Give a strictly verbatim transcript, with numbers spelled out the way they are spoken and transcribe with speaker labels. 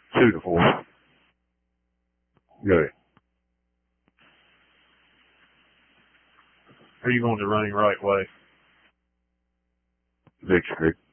Speaker 1: Two to four. Go ahead.
Speaker 2: Are you going the running right way?
Speaker 1: Victory Creek.